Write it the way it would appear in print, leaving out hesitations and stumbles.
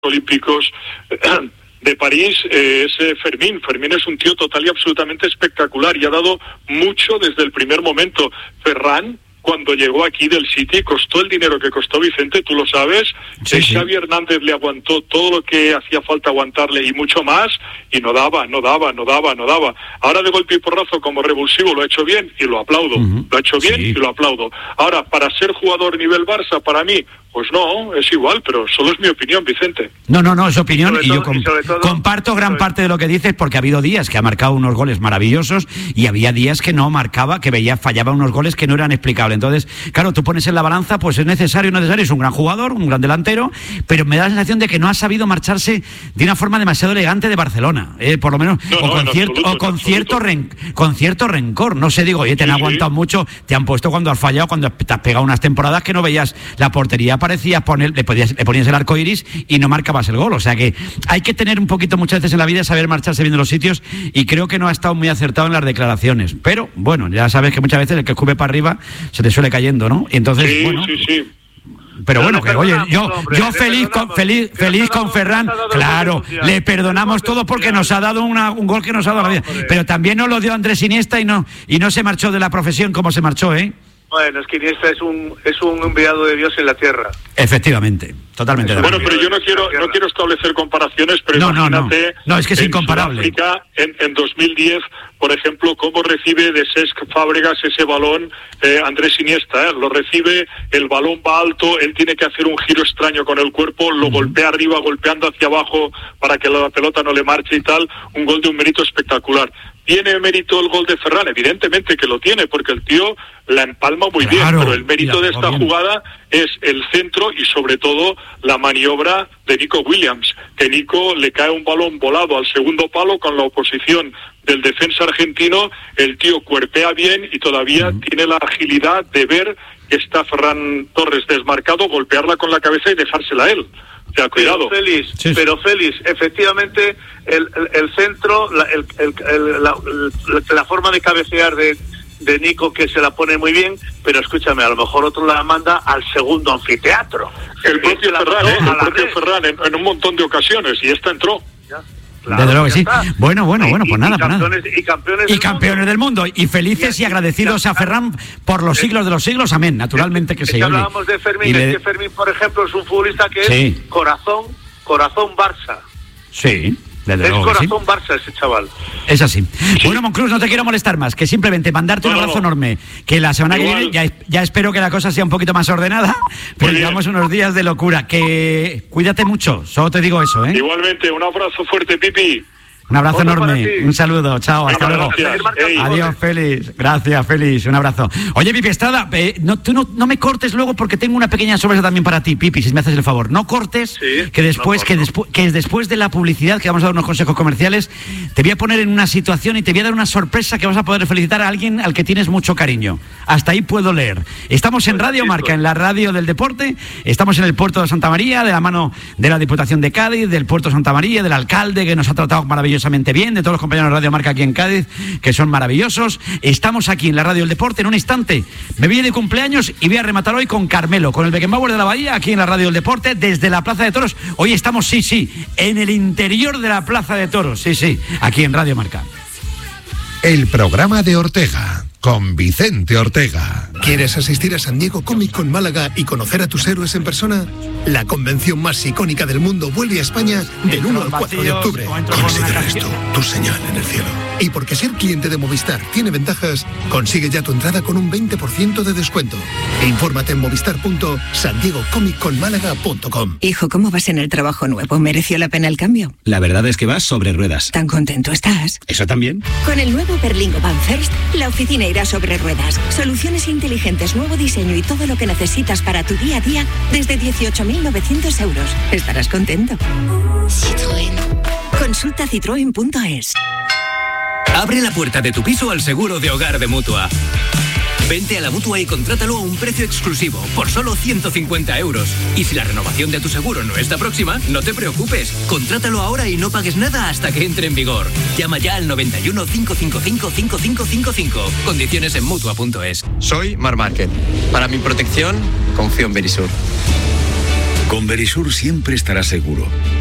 Olímpicos de París es Fermín. Fermín es un tío total y absolutamente espectacular y ha dado mucho desde el primer momento. Ferran, cuando llegó aquí del City, costó el dinero que costó, Vicente, tú lo sabes. Sí. Xavi Hernández le aguantó todo lo que hacía falta aguantarle y mucho más, y no daba. Ahora de golpe y porrazo como revulsivo lo ha hecho bien y lo aplaudo. Lo ha hecho bien y lo aplaudo. Ahora, para ser jugador nivel Barça, para mí, pues no, es igual, pero solo es mi opinión, Vicente. No, es opinión y yo comparto gran parte de lo que dices, porque ha habido días que ha marcado unos goles maravillosos y había días que no marcaba, que fallaba unos goles que no eran explicables. Entonces, claro, tú pones en la balanza, pues es necesario, es un gran jugador, un gran delantero, pero me da la sensación de que no ha sabido marcharse de una forma demasiado elegante de Barcelona, por lo menos, con cierto rencor. No sé, digo, oye, te han aguantado mucho, te han puesto cuando has fallado, cuando te has pegado unas temporadas que no veías la portería, parecías le ponías el arco iris y no marcabas el gol. O sea que hay que tener un poquito muchas veces en la vida, saber marcharse bien de los sitios, y creo que no ha estado muy acertado en las declaraciones. Pero bueno, ya sabes que muchas veces el que escupe para arriba se te suele cayendo, ¿no? Y entonces, sí. Pero bueno, que oye, yo feliz con Ferran, claro, le perdonamos todo porque nos ha dado un gol que nos ha dado la vida. Pero también nos lo dio Andrés Iniesta y no se marchó de la profesión como se marchó, ¿eh? Bueno, es que Iniesta es un enviado de Dios en la tierra. Efectivamente, totalmente. Bueno, pero yo no quiero establecer comparaciones, pero imagínate... No, es que es incomparable. Sudáfrica, en 2010, por ejemplo, cómo recibe de Cesc Fábregas ese balón Andrés Iniesta, lo recibe, el balón va alto, él tiene que hacer un giro extraño con el cuerpo, lo golpea arriba, golpeando hacia abajo para que la pelota no le marche y tal, un gol de un mérito espectacular. ¿Tiene mérito el gol de Ferran? Evidentemente que lo tiene, porque el tío la empalma muy bien, pero el mérito de esta jugada es el centro y sobre todo la maniobra de Nico Williams, que Nico le cae un balón volado al segundo palo con la oposición del defensa argentino, el tío cuerpea bien y todavía tiene la agilidad de ver que está Ferran Torres desmarcado, golpearla con la cabeza y dejársela a él. O sea, cuidado. Pero Félix, efectivamente, el centro, la forma de cabecear de Nico, que se la pone muy bien, pero escúchame, a lo mejor otro la manda al segundo anfiteatro. El propio Ferran, en un montón de ocasiones, y esta entró. Claro, desde luego que sí. Bueno, pues nada. Y campeones del mundo. Y felices y agradecidos a Ferran por los siglos de los siglos. Amén. Naturalmente que sí. Hablábamos de Fermín. Es que Fermín, por ejemplo, es un futbolista que es corazón Barça. Sí. Es corazón Barça ese chaval. Es así. Bueno, Monclús, no te quiero molestar más, que simplemente mandarte un abrazo enorme, que la semana que viene ya espero que la cosa sea un poquito más ordenada, pero llevamos unos días de locura, que cuídate mucho, solo te digo eso, ¿eh? Igualmente, un abrazo fuerte, Pipi. Un abrazo enorme, un saludo, chao, hasta luego. Adiós, Félix, gracias, Félix, un abrazo. Oye, Pipi Estrada, tú no me cortes luego, porque tengo una pequeña sorpresa también para ti, Pipi, si me haces el favor. No cortes, que después de la publicidad, que vamos a dar unos consejos comerciales, te voy a poner en una situación y te voy a dar una sorpresa que vas a poder felicitar a alguien al que tienes mucho cariño. Hasta ahí puedo leer. Estamos en Radio Marca, en la radio del deporte, estamos en el puerto de Santa María, de la mano de la Diputación de Cádiz, del puerto de Santa María, del alcalde, que nos ha tratado maravillosamente bien, de todos los compañeros de Radio Marca aquí en Cádiz, que son maravillosos. Estamos aquí en la radio del deporte. En un instante me voy de cumpleaños y voy a rematar hoy con Carmelo, con el Beckenbauer de la Bahía, aquí en la radio del deporte, desde la Plaza de Toros. Hoy estamos, en el interior de la Plaza de Toros, aquí en Radio Marca. El programa de Ortega, con Vicente Ortega. ¿Quieres asistir a San Diego Comic Con Málaga y conocer a tus héroes en persona? La convención más icónica del mundo vuelve a España del 1 al 4 de octubre. Considera esto tu señal en el cielo. Y porque ser cliente de Movistar tiene ventajas, consigue ya tu entrada con un 20% de descuento. Infórmate en movistar.sandiegocomic-con-málaga.com. Hijo, ¿cómo vas en el trabajo nuevo? ¿Mereció la pena el cambio? La verdad es que vas sobre ruedas. ¿Tan contento estás? ¿Eso también? Con el nuevo Berlingo Van First, la oficina irá sobre ruedas. Soluciones inteligentes, nuevo diseño y todo lo que necesitas para tu día a día desde 18.900 euros. Estarás contento. Citroën. Consulta citroen.es. Abre la puerta de tu piso al seguro de hogar de Mutua. Vente a la Mutua y contrátalo a un precio exclusivo, por solo 150 euros. Y si la renovación de tu seguro no está próxima, no te preocupes. Contrátalo ahora y no pagues nada hasta que entre en vigor. Llama ya al 91 555 5555. Condiciones en Mutua.es. Soy Marc Márquez. Para mi protección, confío en Verisur. Con Verisur siempre estarás seguro.